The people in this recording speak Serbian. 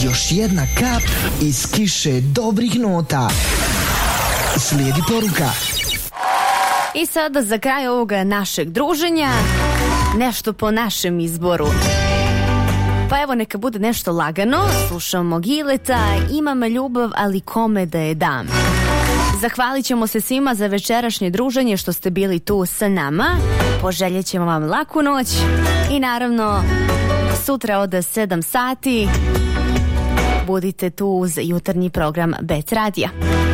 Još jedna kap iz kiše dobrih nota. Slijedi poruka. I sada za kraj ovoga našeg druženja nešto po našem izboru. Pa evo, neka bude nešto lagano. Slušamo Gileta, Imam ljubav, ali kome da je dam. Zahvalit ćemo se svima za večerašnje druženje što ste bili tu sa nama. Poželjet ćemo vam laku noć i naravno sutra od 7 sati budite tu uz jutarnji program Bet Radija.